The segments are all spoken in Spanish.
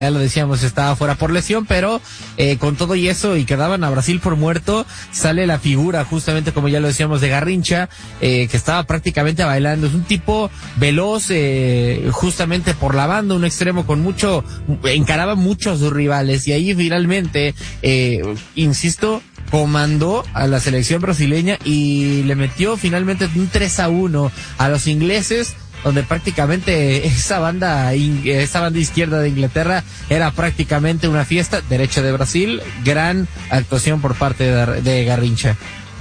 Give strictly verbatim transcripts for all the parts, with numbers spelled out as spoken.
ya lo decíamos, estaba fuera por lesión, pero eh, con todo y eso, y quedaban a Brasil por muerto, sale la figura, justamente como ya lo decíamos, de Garrincha, eh, que estaba prácticamente bailando. Es un tipo veloz, eh, justamente por la banda, un extremo con mucho, encaraba mucho a sus rivales, y ahí finalmente, eh, insisto, comandó a la selección brasileña y le metió finalmente un tres a uno a los ingleses, donde prácticamente esa banda esa banda izquierda de Inglaterra era prácticamente una fiesta. Derecha de Brasil, gran actuación por parte de, de Garrincha.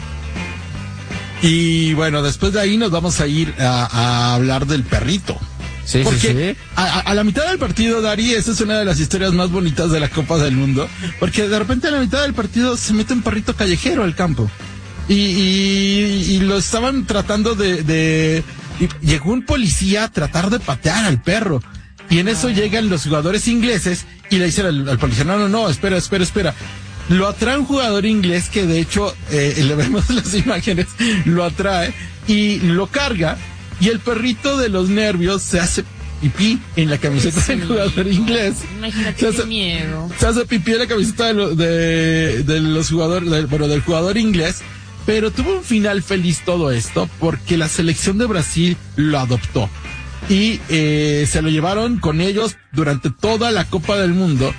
Y bueno, después de ahí nos vamos a ir a, a hablar del perrito. Sí, porque sí, sí. A, a la mitad del partido, Dari, esa es una de las historias más bonitas de la Copa del Mundo, porque de repente a la mitad del partido se mete un perrito callejero al campo y, y, y lo estaban tratando de, de y llegó un policía a tratar de patear al perro, y en eso llegan los jugadores ingleses y le dicen al, al policía, no, no, no, espera, espera, espera. Lo atrae un jugador inglés que de hecho, eh, le vemos las imágenes, lo atrae y lo carga, y el perrito de los nervios se hace pipí en la camiseta sí, del jugador inglés. Imagínate, se hace, qué miedo. Se hace pipí en la camiseta de, lo, de, de los jugadores, de, bueno, del jugador inglés. Pero tuvo un final feliz todo esto, porque la selección de Brasil lo adoptó y eh, se lo llevaron con ellos durante toda la Copa del Mundo.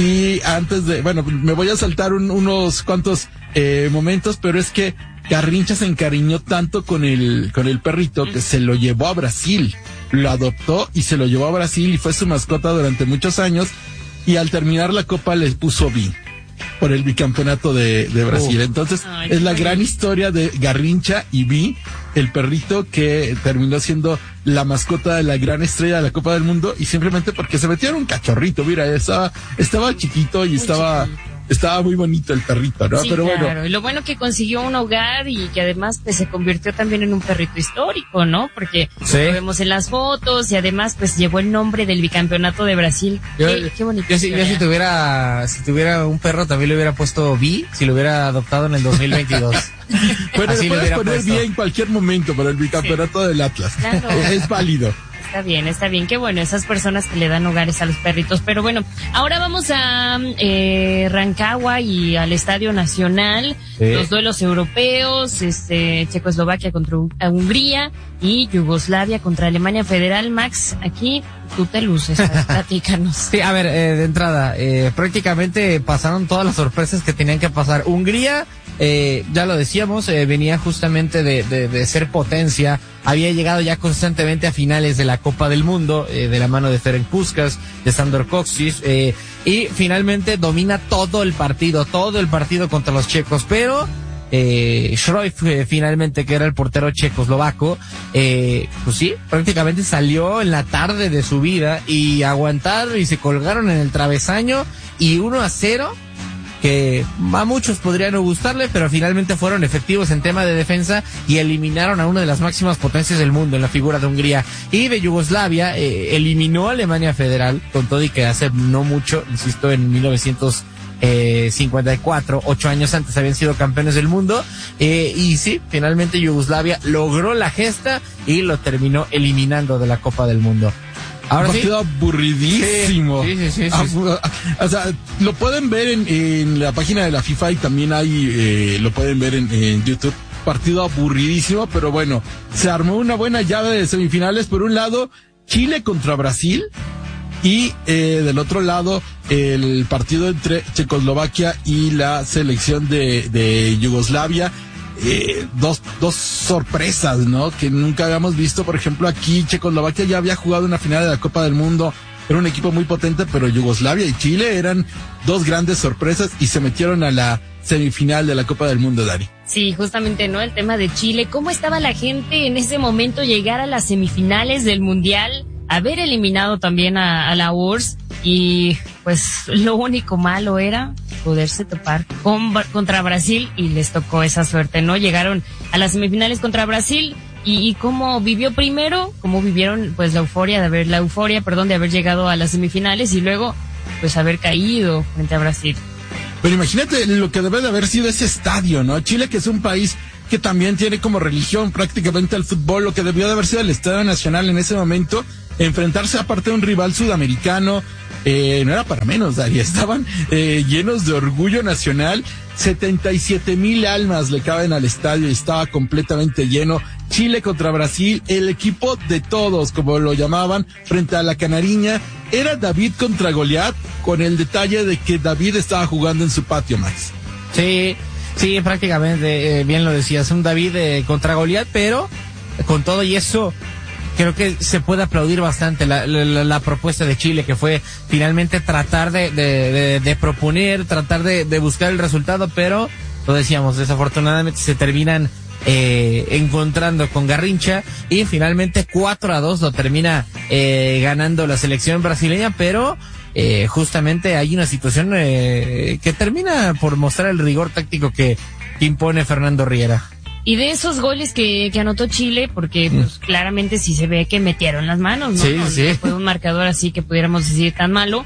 Y antes de, bueno, me voy a saltar un, unos cuantos eh, momentos, pero es que Garrincha se encariñó tanto con el con el perrito que se lo llevó a Brasil, lo adoptó y se lo llevó a Brasil y fue su mascota durante muchos años, y al terminar la Copa les puso Vi por el bicampeonato de, de Brasil. Uh. Entonces, Ay, es la gran historia de Garrincha y Vi, el perrito que terminó siendo la mascota de la gran estrella de la Copa del Mundo, y simplemente porque se metieron un cachorrito, mira, estaba, estaba chiquito y muy estaba... chiquito. Estaba muy bonito el perrito, ¿no? Sí, pero claro. bueno. Y lo bueno que consiguió un hogar y que además pues se convirtió también en un perrito histórico, ¿no? Porque sí. Lo vemos en las fotos y además pues llevó el nombre del bicampeonato de Brasil. Yo, qué, qué bonito. Yo, yo si tuviera, si tuviera un perro también le hubiera puesto Vi, si lo hubiera adoptado en el dos mil veintidós. Bueno, le puedes poner Vi en cualquier momento para el bicampeonato sí. del Atlas. Claro. Es válido. Está bien, está bien, qué bueno, esas personas que le dan hogares a los perritos. Pero bueno, ahora vamos a eh, Rancagua y al Estadio Nacional, sí. Los duelos europeos, este Checoslovaquia contra Hungría y Yugoslavia contra Alemania Federal. Max, aquí tú te luces, platícanos. Sí, a ver, eh, de entrada, eh, prácticamente pasaron todas las sorpresas que tenían que pasar. Hungría, eh, ya lo decíamos, eh, venía justamente de, de, de ser potencia, había llegado ya constantemente a finales de la Copa del Mundo, eh, de la mano de Ferenc Puskás, de Sandor Kocsis, eh, y finalmente domina todo el partido, todo el partido contra los checos, pero eh, Cruyff, eh, finalmente, que era el portero checoslovaco, eh, pues sí, prácticamente salió en la tarde de su vida y aguantaron y se colgaron en el travesaño, y uno a cero, que a muchos podrían no gustarle, pero finalmente fueron efectivos en tema de defensa y eliminaron a una de las máximas potencias del mundo en la figura de Hungría. Y de Yugoslavia eh, eliminó a Alemania Federal, con todo y que hace no mucho, insisto, en mil novecientos cincuenta y cuatro, ocho años antes habían sido campeones del mundo, eh, y sí, finalmente Yugoslavia logró la gesta y lo terminó eliminando de la Copa del Mundo. Ahora un partido sí. aburridísimo. Sí, sí, sí, sí, sí. Abur- o sea, lo pueden ver en, en la página de la FIFA y también hay, eh, lo pueden ver en, en YouTube. Partido aburridísimo, pero bueno, se armó una buena llave de semifinales. Por un lado, Chile contra Brasil, y eh, del otro lado, el partido entre Checoslovaquia y la selección de, de Yugoslavia. Eh, dos, dos sorpresas, ¿no? Que nunca habíamos visto. Por ejemplo, aquí Checoslovaquia ya había jugado una final de la Copa del Mundo, era un equipo muy potente, pero Yugoslavia y Chile eran dos grandes sorpresas y se metieron a la semifinal de la Copa del Mundo, Dari. Sí, justamente, ¿no? El tema de Chile, ¿cómo estaba la gente en ese momento llegar a las semifinales del Mundial? Haber eliminado también a, a la U R S S, y pues lo único malo era poderse topar con, contra Brasil, y les tocó esa suerte, ¿no? Llegaron a las semifinales contra Brasil, y, y cómo vivió primero, cómo vivieron pues la euforia de haber, la euforia, perdón, de haber llegado a las semifinales y luego pues haber caído frente a Brasil. Pero imagínate lo que debe de haber sido ese estadio, ¿no? Chile, que es un país que también tiene como religión prácticamente el fútbol, lo que debió de haber sido el Estadio Nacional en ese momento, enfrentarse aparte de un rival sudamericano, eh, no era para menos, Dari, estaban eh, llenos de orgullo nacional. setenta y siete mil almas le caben al estadio y estaba completamente lleno. Chile contra Brasil, el equipo de todos, como lo llamaban, frente a la Canariña. Era David contra Goliat, con el detalle de que David estaba jugando en su patio, Max. Sí, sí, prácticamente, eh, bien lo decías, un David eh, contra Goliat, pero con todo y eso, creo que se puede aplaudir bastante la, la, la propuesta de Chile, que fue finalmente tratar de, de, de, de proponer, tratar de, de buscar el resultado, pero lo decíamos, desafortunadamente se terminan eh, encontrando con Garrincha y finalmente cuatro a dos lo termina eh, ganando la selección brasileña, pero eh, justamente hay una situación eh, que termina por mostrar el rigor táctico que, que impone Fernando Riera. Y de esos goles que, que anotó Chile, porque pues claramente sí se ve que metieron las manos, ¿no? Sí, no, sí. no fue un marcador así que pudiéramos decir tan malo,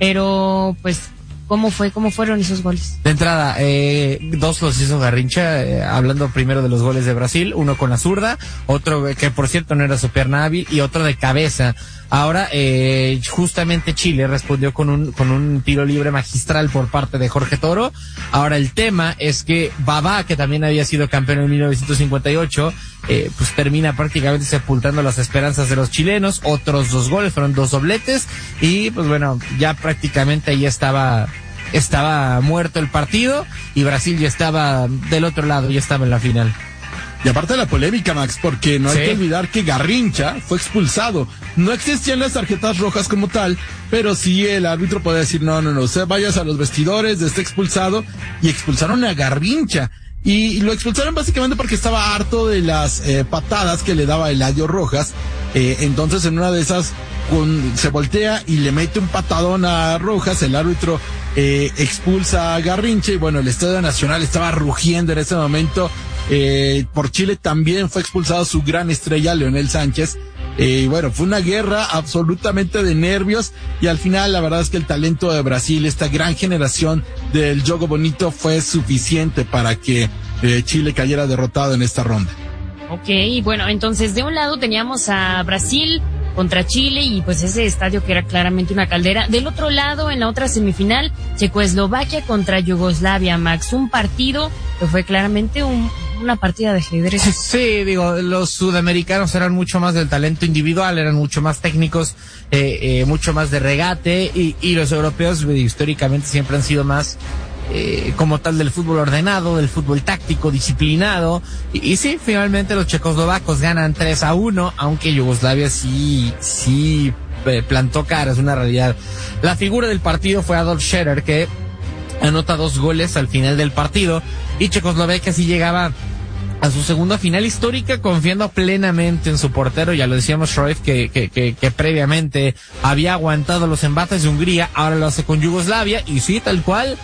pero pues ¿cómo fue? ¿Cómo fueron esos goles? De entrada, eh, dos los hizo Garrincha, eh, hablando primero de los goles de Brasil, uno con la zurda, otro que por cierto no era su pierna hábil y otro de cabeza. Ahora, eh, justamente Chile respondió con un, con un tiro libre magistral por parte de Jorge Toro. Ahora el tema es que Babá, que también había sido campeón en mil novecientos cincuenta y ocho, eh, pues termina prácticamente sepultando las esperanzas de los chilenos. Otros dos goles, fueron dos dobletes y pues bueno, ya prácticamente ahí estaba, estaba muerto el partido y Brasil ya estaba del otro lado, ya estaba en la final. Y aparte de la polémica, Max, porque no hay Sí. que olvidar que Garrincha fue expulsado. No existían las tarjetas rojas como tal, pero sí el árbitro podía decir, no, no, no, usted vayas a los vestidores, esté expulsado, y expulsaron a Garrincha. Y lo expulsaron básicamente porque estaba harto de las eh, patadas que le daba Eladio Rojas. Eh, entonces en una de esas con, se voltea y le mete un patadón a Rojas, el árbitro eh, expulsa a Garrincha y bueno, el Estadio Nacional estaba rugiendo en ese momento. Eh, por Chile también fue expulsado su gran estrella, Leonel Sánchez. Y eh, bueno, fue una guerra absolutamente de nervios y al final la verdad es que el talento de Brasil, esta gran generación del Jogo Bonito fue suficiente para que eh, Chile cayera derrotado en esta ronda. Ok, bueno, entonces de un lado teníamos a Brasil contra Chile y pues ese estadio que era claramente una caldera. Del otro lado, en la otra semifinal, Checoslovaquia contra Yugoslavia, Max, un partido que fue claramente un, una partida de ajedrez. Sí, digo, los sudamericanos eran mucho más del talento individual, eran mucho más técnicos, eh, eh, mucho más de regate y, y los europeos eh, históricamente siempre han sido más Eh, como tal del fútbol ordenado, del fútbol táctico, disciplinado, y, y sí, finalmente los checoslovacos ganan tres a uno, aunque Yugoslavia sí, sí eh, plantó cara, es una realidad. La figura del partido fue Adolf Scherer, que anota dos goles al final del partido, y Checoslovaquia sí llegaba a su segunda final histórica confiando plenamente en su portero. Ya lo decíamos, Shroif, que, que, que, que previamente había aguantado los embates de Hungría, ahora lo hace con Yugoslavia, y sí, tal cual,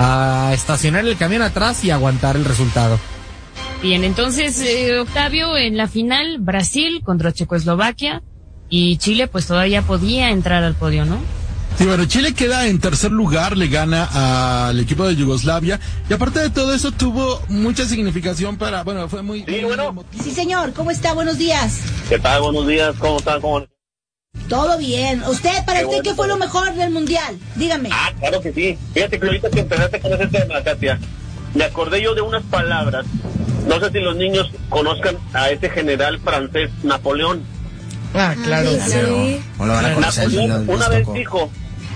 a estacionar el camión atrás y aguantar el resultado. Bien, entonces, eh, Octavio, en la final, Brasil contra Checoslovaquia, y Chile pues todavía podía entrar al podio, ¿no? Sí, bueno, Chile queda en tercer lugar, le gana al equipo de Yugoslavia, y aparte de todo eso tuvo mucha significación para, bueno, fue muy... Sí, bueno. Sí, señor, ¿cómo está? Buenos días. ¿Qué tal? Buenos días, ¿cómo están? ¿Cómo... Todo bien. ¿Usted, para Qué usted, bueno. qué fue lo mejor del mundial? Dígame. Ah, claro que sí. Fíjate que ahorita que empezaste con ese tema, Katia, me acordé yo de unas palabras. No sé si los niños conozcan a ese general francés, Napoleón. Ah, claro. Sí, sí. O lo van a conocer si no Napoleón les una vez tocó. dijo,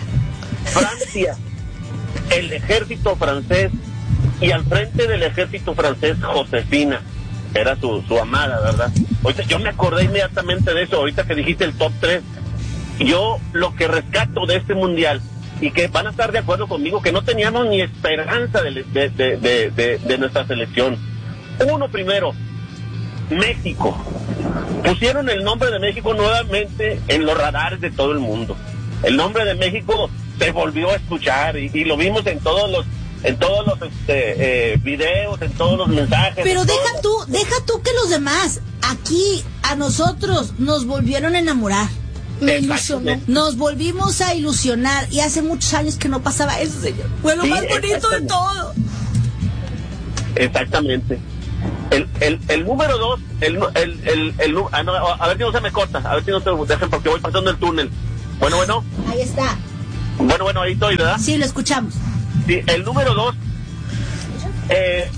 Francia, el ejército francés, y al frente del ejército francés, Josefina. Era su, su amada, ¿verdad? Ahorita yo me acordé inmediatamente de eso, ahorita que dijiste el top tres. Yo lo que rescato de este mundial, y que van a estar de acuerdo conmigo, que no teníamos ni esperanza de, de, de, de, de, de nuestra selección. Uno primero, México. Pusieron el nombre de México nuevamente en los radares de todo el mundo. El nombre de México se volvió a escuchar y, y lo vimos en todos los en todos los este, eh, videos, en todos los mensajes. Pero en deja todos- tú, deja tú que los demás, aquí, a nosotros, nos volvieron a enamorar. Me ilusionó. Nos volvimos a ilusionar y hace muchos años que no pasaba eso, señor. Fue lo Sí, más bonito de exactamente. todo. Exactamente. El, el, el número dos, el, el, el, el, nu- ah, no, a ver si no se me corta, a ver si no se dejen porque voy pasando el túnel. Bueno, bueno, Ahí está. Bueno, bueno, ahí estoy, ¿verdad? Sí, lo escuchamos. Sí, el número dos, eh,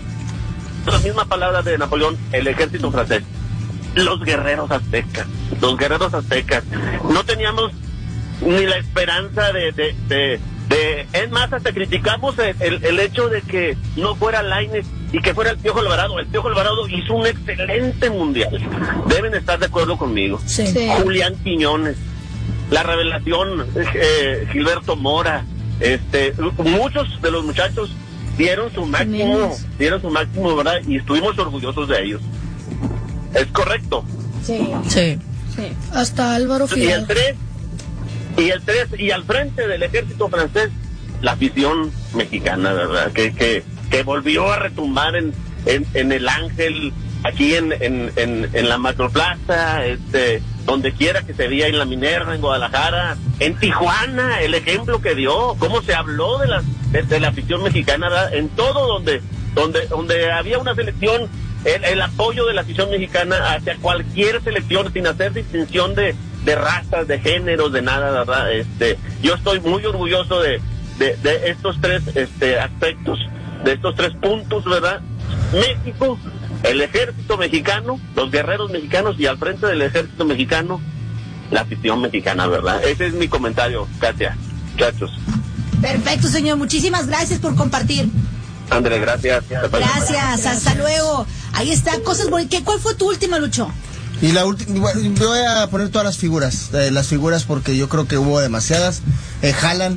la misma palabra de Napoleón, el ejército francés. Los guerreros aztecas, los guerreros aztecas. No teníamos ni la esperanza de, de, de, de es más, hasta criticamos el, el, el hecho de que no fuera Lainez y que fuera el Piojo Alvarado. El Piojo Alvarado hizo un excelente mundial. Deben estar de acuerdo conmigo. Sí. Sí. Julián Quiñones, la revelación, eh, Gilberto Mora, este, muchos de los muchachos dieron su máximo, Jiménez. dieron su máximo, ¿verdad? Y estuvimos orgullosos de ellos. Es correcto. Sí. Sí. Sí. Hasta Álvaro Y el Fidel. tres, y el tres, y al frente del ejército francés, la afición mexicana, ¿verdad? Que, que, que volvió a retumbar en, en, en el Ángel, aquí en, en, en, en la Macroplaza, este, donde quiera que se veía, en la Minerva, en Guadalajara, en Tijuana, el ejemplo que dio, cómo se habló de la, de, de la afición mexicana, ¿verdad? En todo donde, donde, donde había una selección, el, el apoyo de la afición mexicana hacia cualquier selección, sin hacer distinción de, de razas, de géneros, de nada, ¿verdad? Este, yo estoy muy orgulloso de, de, de estos tres este, aspectos, de estos tres puntos, ¿verdad? México, el ejército mexicano, los guerreros mexicanos, y al frente del ejército mexicano, la afición mexicana, ¿verdad? Ese es mi comentario, Katia, muchachos. Perfecto, señor. Muchísimas gracias por compartir. André, gracias. Gracias, hasta luego. Ahí está, cosas bonitas. ¿Cuál fue tu última, Lucho? Y la última, voy a poner todas las figuras, eh, las figuras porque yo creo que hubo demasiadas. Eh, Haaland,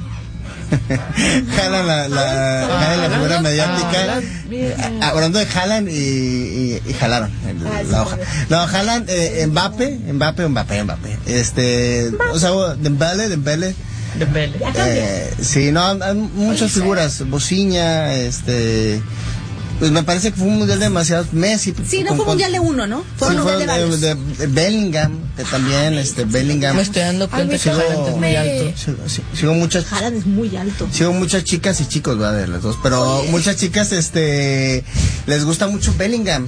Haaland la, la, Haaland, la figura mediática. Eh, hablando de Haaland y, y, y jalaron el- la hoja. No, Haaland, eh, Mbappé, Mbappé, Mbappé, Mbappé. Este, o sea, Dembele, Dembele. Dembele. Eh, sí, no, hay muchas figuras. Bociña, este. Pues me parece que fue un mundial demasiado. Messi. Sí, no con- fue con- mundial de uno, ¿no? Fue Sí, un mundial de fue varios. de, de Bellingham, que también, este, Bellingham. Me estoy dando cuenta que sigo- Haaland es muy alto. Sigo, sí, sigo muchas, Haaland es muy alto. sigo muchas chicas y chicos, ¿verdad? De las dos, pero muchas chicas, este, les gusta mucho Bellingham.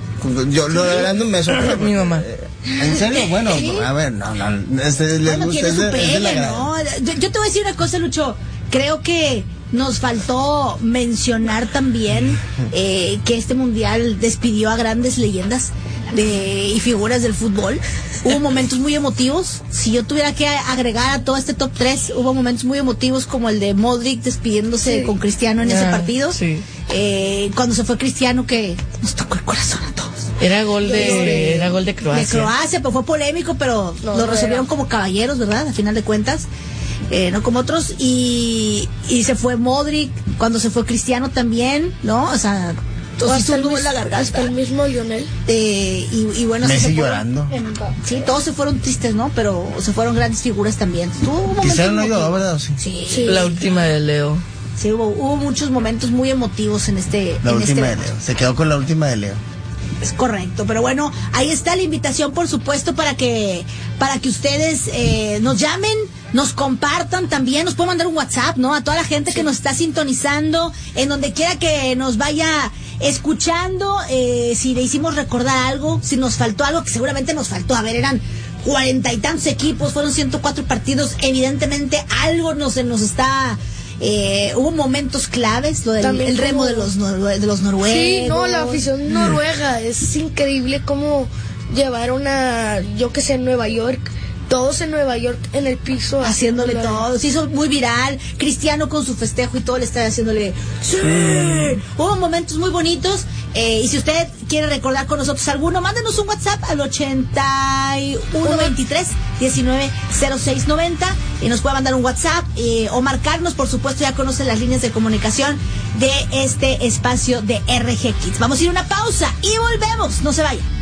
Yo, lo de verdad no me sorprende. Mi mamá. ¿En serio? Bueno, a ver, no, no, este, les Bueno, gusta, tiene es su de, es de la pegue, gran- ¿no? Yo, yo te voy a decir una cosa, Lucho. Creo que nos faltó mencionar también eh, que este mundial despidió a grandes leyendas de, y figuras del fútbol. Hubo momentos muy emotivos. Si yo tuviera que agregar a todo este top tres, hubo momentos muy emotivos como el de Modric despidiéndose con Cristiano en ese Ah, partido. sí. Eh, cuando se fue Cristiano, que nos tocó el corazón a todos. Era gol de, era gol de Croacia. De Croacia, pero fue polémico, pero No, lo no resolvieron era. como caballeros, ¿verdad? A final de cuentas. Eh, no como otros. Y, y se fue Modric, cuando se fue Cristiano también, ¿no? O sea, todo hizo un nudo en la garganta. el mismo Lionel. Eh, y, y bueno, sí Messi se fueron- llorando. Sí, todos se fueron tristes, ¿no? Pero se fueron grandes figuras también. Tuvo un momento Cristiano no emotivo. lloró, ¿verdad? Sí. Sí, Sí. La última de Leo. sí, hubo, hubo muchos momentos muy emotivos en este. La en última este de Leo. Se quedó con la última de Leo. Es correcto, pero bueno, ahí está la invitación, por supuesto, para que para que ustedes eh, nos llamen, nos compartan también, nos pueden mandar un WhatsApp, ¿no? A toda la gente que nos está sintonizando, en donde quiera que nos vaya escuchando, eh, si le hicimos recordar algo, si nos faltó algo, que seguramente nos faltó. A ver, eran cuarenta y tantos equipos, fueron ciento cuatro partidos, evidentemente algo nos, se nos está... Eh, hubo momentos claves, lo del También el remo como- de los, norue- de los noruegos. Sí, no, la afición noruega es increíble cómo llevaron a, yo que sé, Nueva York, todos en Nueva York en el piso. Haciéndole haciéndole- todo, se hizo muy viral, Cristiano con su festejo y todo le estaba haciéndole ¡sí! Hubo momentos muy bonitos, eh, y si usted quiere recordar con nosotros alguno, mándenos un WhatsApp al ochenta y uno veintitrés diecinueve cero seis noventa y nos puede mandar un WhatsApp eh, o marcarnos, por supuesto, ya conocen las líneas de comunicación de este espacio de R G Kids. Vamos a ir a una pausa y volvemos, no se vayan.